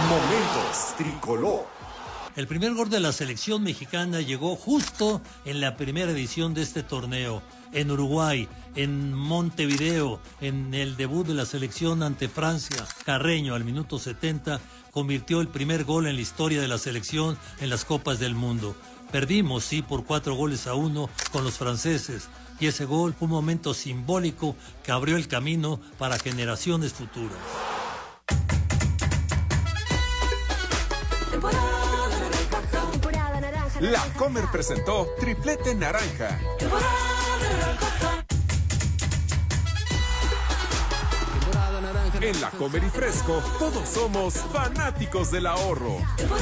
Momentos Tricolor. El primer gol de la selección mexicana llegó justo en la primera edición de este torneo, en Uruguay, en Montevideo, en el debut de la selección ante Francia. Carreño, al minuto 70, convirtió el primer gol en la historia de la selección en las Copas del Mundo. Perdimos, sí, por 4-1 con los franceses, y ese gol fue un momento simbólico que abrió el camino para generaciones futuras. La Comer presentó Triplete Naranja. En La Comer y Fresco, todos somos fanáticos del ahorro.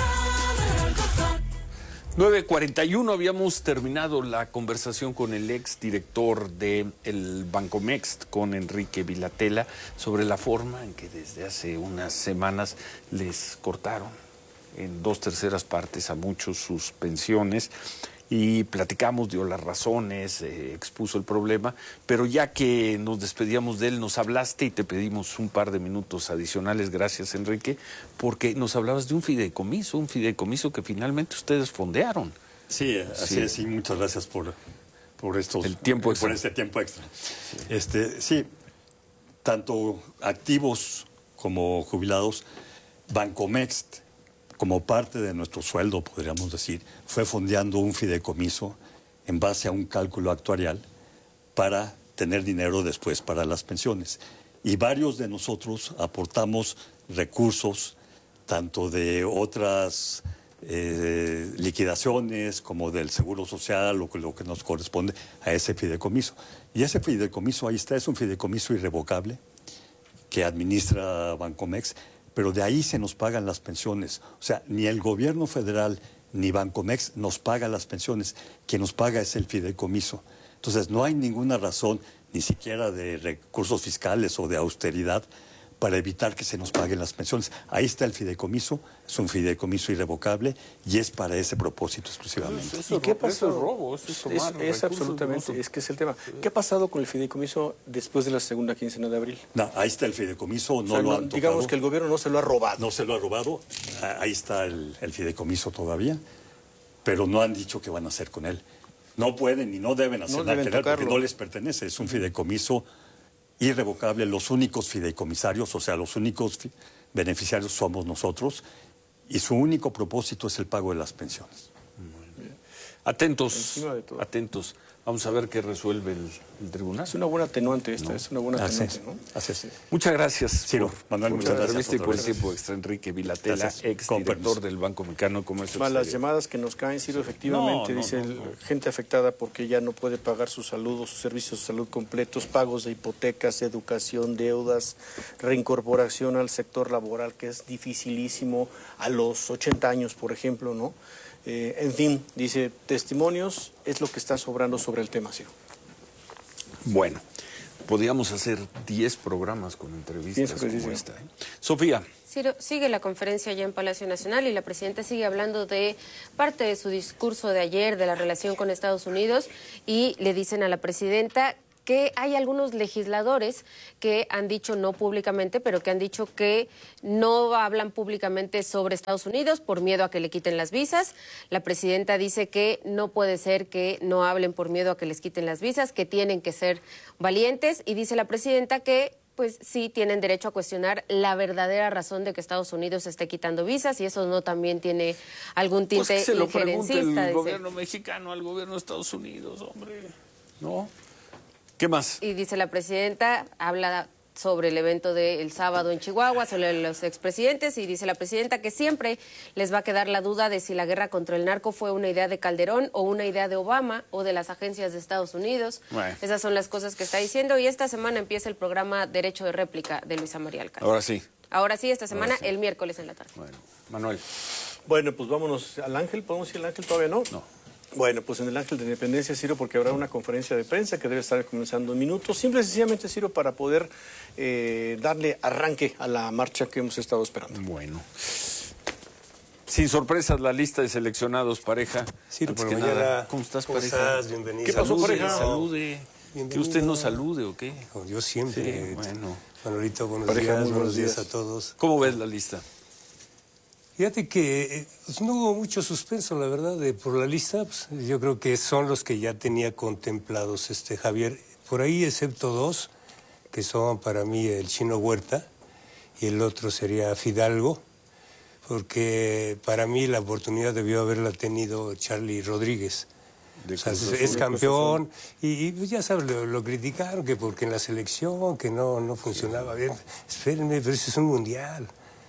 9:41, habíamos terminado la conversación con el exdirector del Bancomext, con Enrique Vilatela, sobre la forma en que desde hace unas semanas les cortaron en 2/3 partes a muchos sus pensiones, y platicamos, dio las razones, expuso el problema, pero ya que nos despedíamos de él, nos hablaste y te pedimos un par de minutos adicionales. Gracias, Enrique, porque nos hablabas de un fideicomiso que finalmente ustedes fondearon. Sí, así es, y muchas gracias por el tiempo extra. Por este tiempo extra. Sí, tanto activos como jubilados, Bancomext, como parte de nuestro sueldo, podríamos decir, fue fondeando un fideicomiso en base a un cálculo actuarial para tener dinero después para las pensiones. Y varios de nosotros aportamos recursos, tanto de otras liquidaciones como del Seguro Social, lo que nos corresponde a ese fideicomiso. Y ese fideicomiso, ahí está, es un fideicomiso irrevocable que administra Bancomext, pero de ahí se nos pagan las pensiones. O sea, ni el gobierno federal ni Bancomext nos paga las pensiones. Quien nos paga es el fideicomiso. Entonces, no hay ninguna razón, ni siquiera de recursos fiscales o de austeridad, para evitar que se nos paguen las pensiones. Ahí está el fideicomiso, es un fideicomiso irrevocable y es para ese propósito exclusivamente. ¿Y qué pasó? Eso es robo, eso es tomar es absolutamente, es que es el tema. ¿Qué ha pasado con el fideicomiso después de la segunda quincena de abril? No, ahí está el fideicomiso, no lo han tocado. Digamos que el gobierno no se lo ha robado. No se lo ha robado, ahí está el fideicomiso todavía, pero no han dicho qué van a hacer con él. No pueden y no deben hacer nada con él porque no les pertenece, es un fideicomiso irrevocable. Los únicos fideicomisarios, o sea, los únicos beneficiarios somos nosotros, y su único propósito es el pago de las pensiones. Atentos, atentos. Vamos a ver qué resuelve el tribunal. Es una buena atenuante esta, es una buena atenuante, ¿no? Así es. Muchas gracias, Ciro, Manuel, por la entrevista y por el tiempo extra. Enrique Vilatela, exdirector del Banco Mexicano de Comercio Exterior. Las llamadas que nos caen, Ciro, efectivamente, gente afectada porque ya no puede pagar su salud o sus servicios de salud completos, pagos de hipotecas, educación, deudas, reincorporación al sector laboral, que es dificilísimo a los 80 años, por ejemplo, ¿no? En fin, dice, testimonios es lo que está sobrando sobre el tema, Ciro. Bueno, podríamos hacer 10 programas con entrevistas como esta. Sofía. Ciro, sigue la conferencia ya en Palacio Nacional y la presidenta sigue hablando de parte de su discurso de ayer, de la relación con Estados Unidos, y le dicen a la presidenta que hay algunos legisladores que han dicho, no públicamente, pero que han dicho que no hablan públicamente sobre Estados Unidos por miedo a que le quiten las visas. La presidenta dice que no puede ser que no hablen por miedo a que les quiten las visas, que tienen que ser valientes, y dice la presidenta que pues sí tienen derecho a cuestionar la verdadera razón de que Estados Unidos esté quitando visas, y eso no también tiene algún tinte pues que se lo injerencista. Pregunte el gobierno mexicano al gobierno de Estados Unidos, hombre, ¿no? ¿Qué más? Y dice la presidenta, habla sobre el evento del sábado en Chihuahua, sobre los expresidentes, y dice la presidenta que siempre les va a quedar la duda de si la guerra contra el narco fue una idea de Calderón o una idea de Obama o de las agencias de Estados Unidos. Bueno. Esas son las cosas que está diciendo, y esta semana empieza el programa Derecho de Réplica de Luisa María Alcalde. Ahora sí, esta semana, el miércoles en la tarde. Bueno, Manuel. Bueno, pues vámonos al Ángel. ¿Podemos ir al Ángel? ¿Todavía no? No. Bueno, pues en el Ángel de Independencia, Ciro, porque habrá una conferencia de prensa que debe estar comenzando en minutos, simple y sencillamente, Ciro, para poder darle arranque a la marcha que hemos estado esperando. Bueno. Sin sorpresas, la lista de seleccionados, pareja. Ciro, que nada, ¿cómo estás, pareja? Bienvenido. ¿Qué pasó, pareja? Salude. ¿Que usted nos salude o qué? Yo siempre. Sí, bueno. Manolito, buenos días a todos. ¿Cómo ves la lista? Fíjate que pues, no hubo mucho suspenso, la verdad, por la lista. Pues, yo creo que son los que ya tenía contemplados Javier. Por ahí, excepto dos, que son para mí el Chino Huerta y el otro sería Fidalgo, porque para mí la oportunidad debió haberla tenido Charlie Rodríguez. O sea, es campeón y pues ya sabes, lo criticaron que porque en la selección que no funcionaba bien. Espérenme, pero eso es un mundial.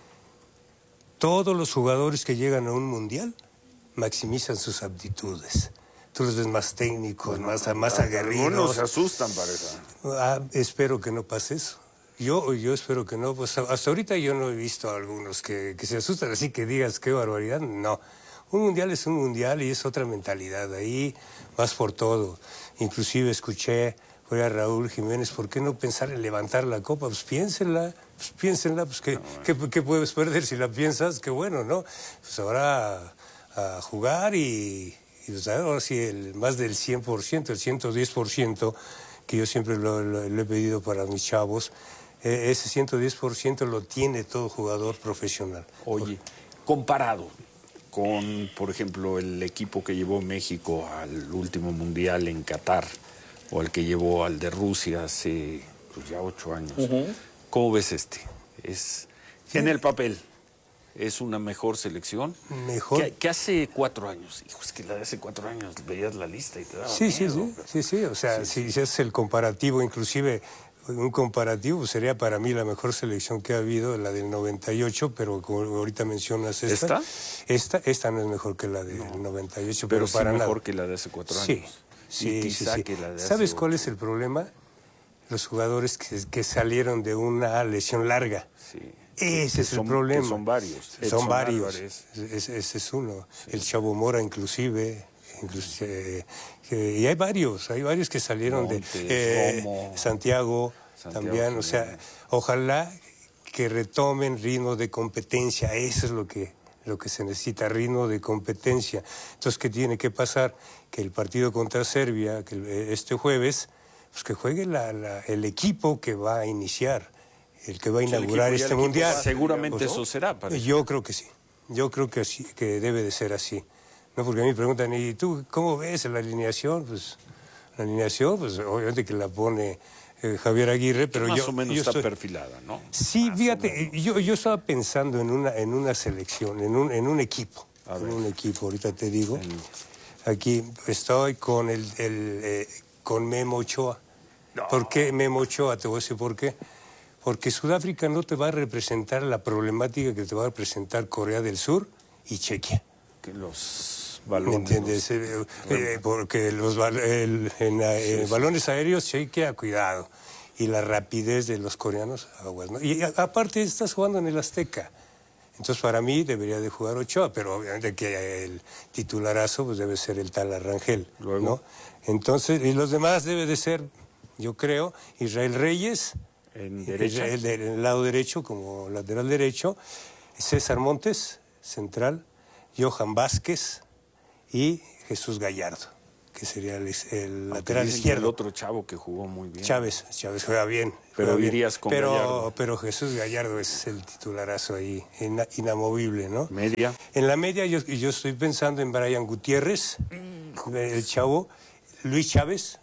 Todos los jugadores que llegan a un mundial maximizan sus aptitudes. Tú los ves más técnicos, más aguerridos. Algunos se asustan para eso. Espero que no pase eso. Yo espero que no. Pues hasta ahorita yo no he visto a algunos que se asustan, así que digas qué barbaridad. No. Un mundial es un mundial y es otra mentalidad. Ahí vas por todo. Inclusive escuché a Raúl Jiménez, ¿por qué no pensar en levantar la copa? Pues piénsenla, pues ¿qué puedes perder si la piensas? Qué bueno, ¿no? Pues ahora a jugar y pues ahora sí más del 100%, el 110%, que yo siempre lo he pedido para mis chavos, ese 110% lo tiene todo jugador profesional. Oye, comparado con, por ejemplo, el equipo que llevó México al último mundial en Qatar, o el que llevó al de Rusia hace pues, ya 8 años. ¿Cómo ves este? En el papel, ¿es una mejor selección? Mejor. Que hace 4 años. Hijo, es que la de hace 4 años veías la lista y te daba Sí. O sea, si es el comparativo, inclusive un comparativo sería para mí la mejor selección que ha habido, la del 98, pero como ahorita mencionas esta no es mejor que la del 98, pero sí para mejor nada. Que la de hace 4 años. Sí. Que la de hace ¿Sabes 8. cuál es el problema? Los jugadores que salieron de una lesión larga. Sí. Ese es el problema. Que son varios. Son varios. Álvarez. Ese es uno. Sí. El Chavo Mora inclusive y hay varios que salieron Montes, de Romo, Santiago también. O sea, ojalá que retomen ritmo de competencia. Eso es lo que se necesita, ritmo de competencia. Entonces, ¿qué tiene que pasar? Que el partido contra Serbia, este jueves, pues que juegue el equipo que va a iniciar, el que va a inaugurar este mundial. Seguramente pues, eso será. Parece. Yo creo que sí. Yo creo que sí, que debe de ser así. No, porque a mí me preguntan, ¿y tú cómo ves la alineación? Pues la alineación, pues obviamente que la pone Javier Aguirre, pero más o menos está perfilada, ¿no? Sí, fíjate, yo estaba pensando en una selección, en un equipo. Un equipo, ahorita te digo. Aquí estoy con con Memo Ochoa. No. ¿Por qué Memo Ochoa? Te voy a decir por qué. Porque Sudáfrica no te va a representar la problemática que te va a representar Corea del Sur y Chequia. Que los balones. ¿Me entiendes? Porque balones aéreos, Chequia, cuidado. Y la rapidez de los coreanos, aguas, ¿no? Y aparte estás jugando en el Azteca. Entonces, para mí, debería de jugar Ochoa, pero obviamente que el titularazo pues, debe ser el tal Arrangel, ¿no? Entonces, y los demás debe de ser, yo creo, Israel Reyes, en el lado derecho, como lateral derecho, César Montes, central, Johan Vázquez y Jesús Gallardo, que sería el lateral izquierdo. El otro chavo que jugó muy bien. Chávez juega bien. Pero irías con Gallardo. Pero Jesús Gallardo es el titularazo ahí, inamovible, ¿no? Media. En la media yo estoy pensando en Brian Gutiérrez, el chavo, Luis Chávez,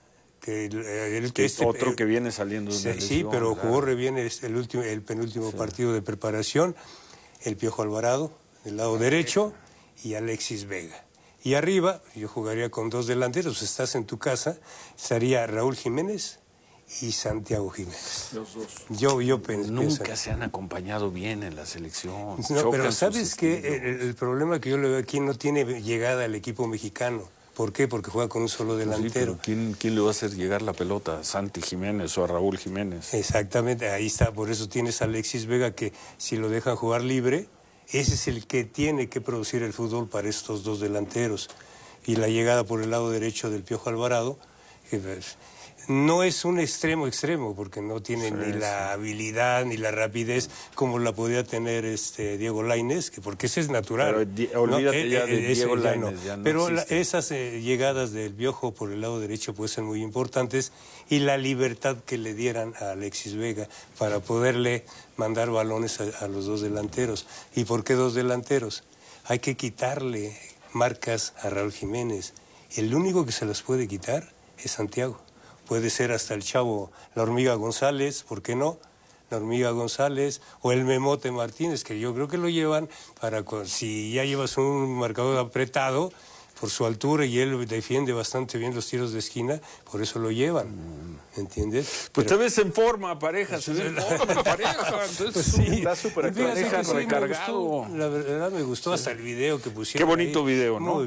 otro que viene saliendo de una lesión. Sí, pero jugó re bien el penúltimo partido de preparación, el Piojo Alvarado, del lado derecho, y Alexis Vega. Y arriba, yo jugaría con 2 delanteros, estás en tu casa, estaría Raúl Jiménez y Santiago Jiménez. Los dos. Yo pensé. Nunca se han acompañado bien en la selección. No, pero ¿sabes qué? El problema que yo le veo aquí no tiene llegada al equipo mexicano. ¿Por qué? Porque juega con un solo delantero. Sí, ¿quién le va a hacer llegar la pelota? ¿A Santi Jiménez o a Raúl Jiménez? Exactamente, ahí está. Por eso tienes a Alexis Vega que si lo dejan jugar libre, ese es el que tiene que producir el fútbol para estos 2 delanteros. Y la llegada por el lado derecho del Piojo Alvarado, no es un extremo, porque no tiene ni la habilidad ni la rapidez como la podía tener Diego Lainez, porque ese es natural. Pero olvídate ya de Diego Lainez. Ya no pero esas llegadas del Piojo por el lado derecho pueden ser muy importantes, y la libertad que le dieran a Alexis Vega para poderle mandar balones a los dos delanteros. ¿Y por qué dos delanteros? Hay que quitarle marcas a Raúl Jiménez. El único que se las puede quitar es Santiago. Puede ser hasta el chavo, la Hormiga González, ¿por qué no? La Hormiga González o el Memote Martínez, que yo creo que lo llevan para, si ya llevas un marcador apretado por su altura y él defiende bastante bien los tiros de esquina, por eso lo llevan, ¿entiendes? Pues te ves en forma, pareja, se ve en forma, pareja. Entonces, sí, está súper recargado. La verdad me gustó hasta el video que pusieron. Qué bonito ahí. Video, ¿no?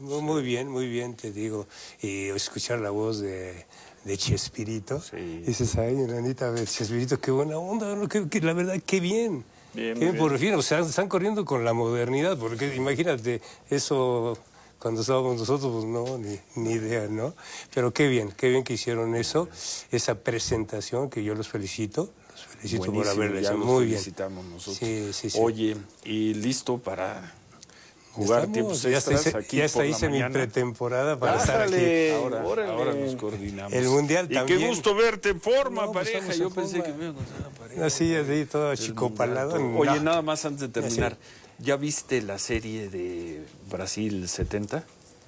Muy bien, te digo. Y escuchar la voz de Chespirito. Sí. Dices, ay, nanita, Chespirito, qué buena onda, ¿no? La verdad, qué bien. Bien. Por fin, o sea, están corriendo con la modernidad, porque imagínate, eso cuando estábamos nosotros, pues no, ni idea, ¿no? Pero qué bien que hicieron eso, esa presentación, que yo los felicito Buenísimo, por haberla hecho. Muy bien. Felicitamos nosotros. Sí. Oye, y listo para jugar tiempos extras aquí ya hasta por la hice mi mañana. pretemporada para estar aquí. Ahora nos coordinamos. El Mundial también. Y qué gusto verte en forma, No, pues pareja. estamos Yo en pensé forma. que me iba a encontrar una pareja. Así, todo achicopalado. Oye, nada más antes de terminar. Sí. ¿Ya viste la serie de Brasil 70?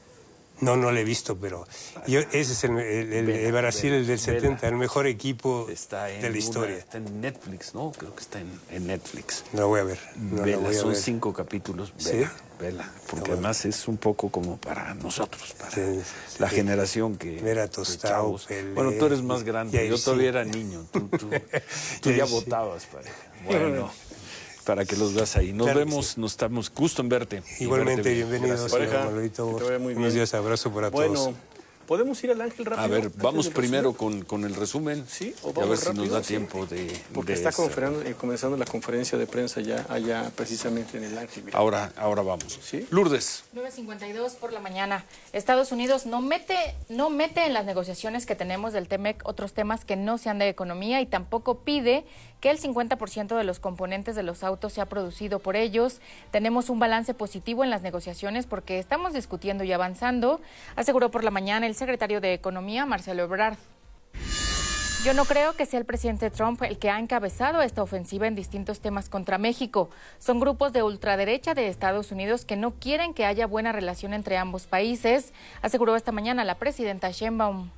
No la he visto, pero ese es el Brasil, el del 70, el mejor equipo de la historia. Está en Netflix, ¿no? Creo que está en Netflix. No la voy a ver. Son 5 capítulos. Vela. Porque además es un poco como para nosotros, para la generación que... Era Tostado, Pelé. Bueno, tú eres más grande. Yo todavía era niño. Tú ya votabas, pareja. Bueno... Para que los veas ahí. Nos vemos, nos estamos. Gusto en verte. Igualmente, bienvenidos. Pareja, Manolito. que te vaya muy bien. Buenos días, abrazo para todos. Bueno, ¿podemos ir al Ángel rápido? A ver, vamos primero con el resumen. Sí, o a vamos ver si rápido, nos da sí. tiempo de... Porque está comenzando la conferencia de prensa ya allá precisamente en el Ángel. Mira. Ahora vamos. ¿Sí? Lourdes. 9:52 por la mañana. Estados Unidos no mete en las negociaciones que tenemos del TEMEC otros temas que no sean de economía y tampoco pide que el 50% de los componentes de los autos sea producido por ellos. Tenemos un balance positivo en las negociaciones porque estamos discutiendo y avanzando, aseguró por la mañana el secretario de Economía, Marcelo Ebrard. Yo no creo que sea el presidente Trump el que ha encabezado esta ofensiva en distintos temas contra México. Son grupos de ultraderecha de Estados Unidos que no quieren que haya buena relación entre ambos países, aseguró esta mañana la presidenta Sheinbaum.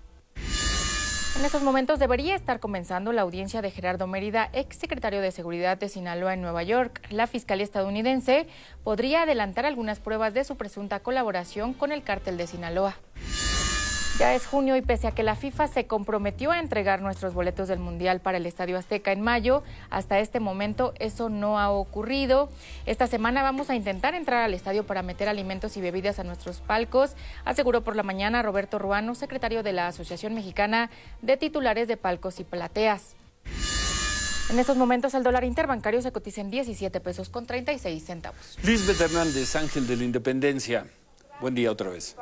En estos momentos debería estar comenzando la audiencia de Gerardo Mérida, exsecretario de Seguridad de Sinaloa en Nueva York. La Fiscalía estadounidense podría adelantar algunas pruebas de su presunta colaboración con el cártel de Sinaloa. Ya es junio y pese a que la FIFA se comprometió a entregar nuestros boletos del Mundial para el Estadio Azteca en mayo, hasta este momento eso no ha ocurrido. Esta semana vamos a intentar entrar al estadio para meter alimentos y bebidas a nuestros palcos, aseguró por la mañana Roberto Ruano, secretario de la Asociación Mexicana de Titulares de Palcos y Plateas. En estos momentos el dólar interbancario se cotiza en 17 pesos con 36 centavos. Lisbeth Hernández, Ángel de la Independencia. Buen día otra vez.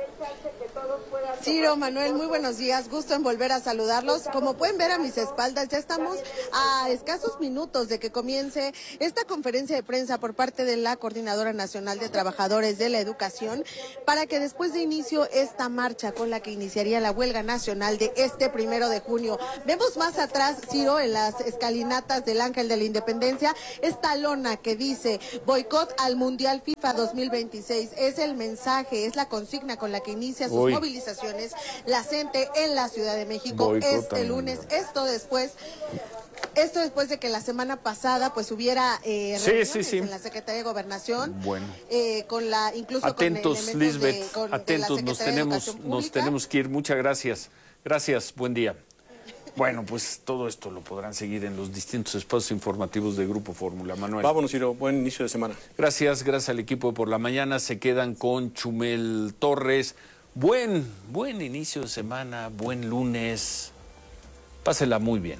Ciro, Manuel, muy buenos días, gusto en volver a saludarlos. Como pueden ver a mis espaldas, ya estamos a escasos minutos de que comience esta conferencia de prensa por parte de la Coordinadora Nacional de Trabajadores de la Educación, para que después de inicio esta marcha con la que iniciaría la huelga nacional de este 1 de junio. Vemos más atrás, Ciro, en las escalinatas del Ángel de la Independencia, esta lona que dice boicot al Mundial FIFA 2026. Es el mensaje, es la consigna con la que inicia sus movilizaciones la CENTE en la Ciudad de México este lunes. Esto después de que la semana pasada pues hubiera reuniones en la Secretaría de Gobernación, con la incluso atentos, con Lisbeth, atentos, nos tenemos que ir. Muchas gracias. Gracias, buen día. Bueno, pues todo esto lo podrán seguir en los distintos espacios informativos de Grupo Fórmula. Manuel. Vámonos, Ciro. Buen inicio de semana. Gracias al equipo de Por la Mañana. Se quedan con Chumel Torres. Buen inicio de semana, buen lunes. Pásela muy bien.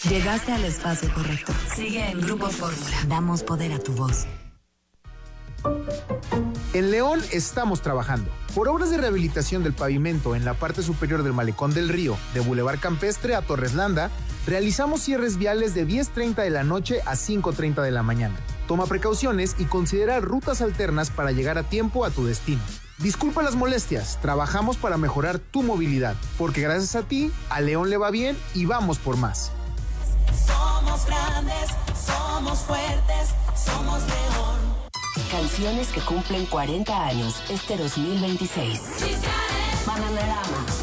Llegaste al espacio correcto. Sigue en Grupo Fórmula. Damos poder a tu voz. En León estamos trabajando por obras de rehabilitación del pavimento en la parte superior del Malecón del Río, de Boulevard Campestre a Torres Landa. Realizamos cierres viales de 10:30 de la noche a 5:30 de la mañana. Toma precauciones y considera rutas alternas para llegar a tiempo a tu destino. Disculpa las molestias, trabajamos para mejorar tu movilidad, porque gracias a ti, a León le va bien y vamos por más. Somos grandes, somos fuertes, somos León. Canciones que cumplen 40 años este 2026. Bananarama.